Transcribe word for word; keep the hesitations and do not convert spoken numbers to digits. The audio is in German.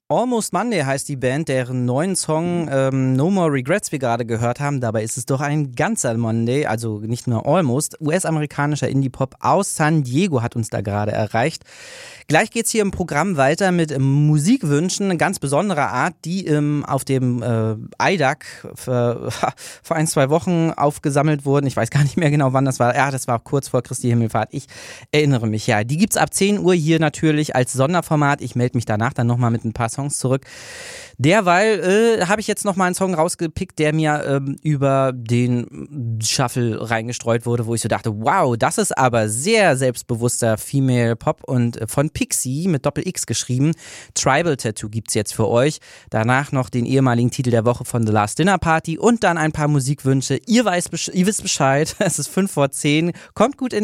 Almost Monday heißt die Band, deren neuen Song ähm, No More Regrets wir gerade gehört haben. Dabei ist es doch ein ganzer Monday, also nicht nur Almost. U S-amerikanischer Indie-Pop aus San Diego hat uns da gerade erreicht. Gleich geht's hier im Programm weiter mit ähm, Musikwünschen ganz besonderer Art, die ähm, auf dem äh, I D A C für, vor ein, zwei Wochen aufgesammelt wurden. Ich weiß gar nicht mehr genau, wann das war. Ja, das war kurz vor Christi Himmelfahrt. Ich erinnere mich, ja. Die gibt's ab zehn Uhr hier natürlich als Sonderformat. Ich melde mich danach dann nochmal mit ein paar Songs zurück. Derweil äh, habe ich jetzt nochmal einen Song rausgepickt, der mir ähm, über den Shuffle reingestreut wurde, wo ich so dachte, wow, das ist aber sehr selbstbewusster Female Pop und äh, von Pixie mit Doppel-X geschrieben. Tribal Tattoo gibt's jetzt für euch. Danach noch den ehemaligen Titel der Woche von The Last Dinner Party und dann ein paar Musikwünsche. Ihr, weiß, ihr wisst Bescheid, es ist fünf vor zehn. Kommt gut in